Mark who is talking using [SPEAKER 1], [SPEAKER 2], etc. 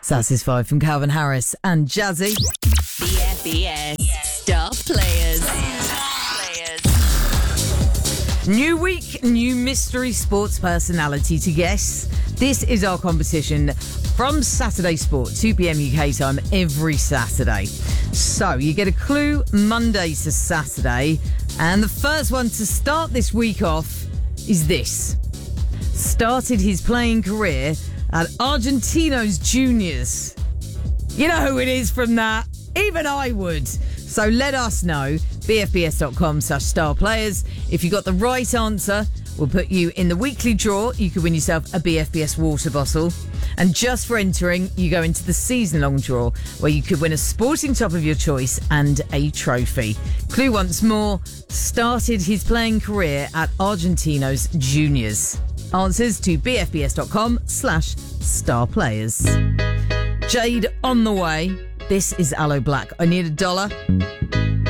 [SPEAKER 1] Satisfied from Calvin Harris and Jazzy.
[SPEAKER 2] BFBS Star Players.
[SPEAKER 1] New week, new mystery sports personality to guess. This is our competition from Saturday Sport, 2 p.m. UK time every Saturday. So you get a clue Monday to Saturday, and the first one to start this week off is this. Started his playing career at Argentinos Juniors. You know who it is from that? Even I would. So let us know, bfbs.com/starplayers. If you got the right answer, we'll put you in the weekly draw. You could win yourself a BFBS water bottle. And just for entering, you go into the season-long draw, where you could win a sporting top of your choice and a trophy. Clue once more, started his playing career at Argentinos Juniors. Answers to bfbs.com/starplayers. Jade on the way. This is Aloe Black. I Need $1.